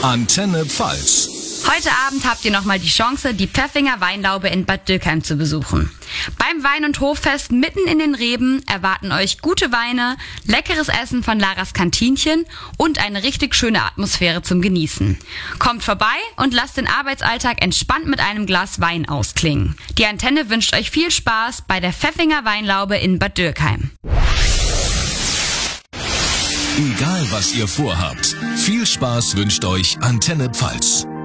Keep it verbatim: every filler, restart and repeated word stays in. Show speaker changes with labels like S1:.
S1: Antenne Pfalz.
S2: Heute Abend habt ihr nochmal die Chance, die Pfäffinger Weinlaube in Bad Dürkheim zu besuchen. Beim Wein- und Hoffest mitten in den Reben erwarten euch gute Weine, leckeres Essen von Laras Kantinchen und eine richtig schöne Atmosphäre zum Genießen. Kommt vorbei und lasst den Arbeitsalltag entspannt mit einem Glas Wein ausklingen. Die Antenne wünscht euch viel Spaß bei der Pfäffinger Weinlaube in Bad Dürkheim.
S1: Egal was ihr vorhabt, viel Spaß wünscht euch Antenne Pfalz.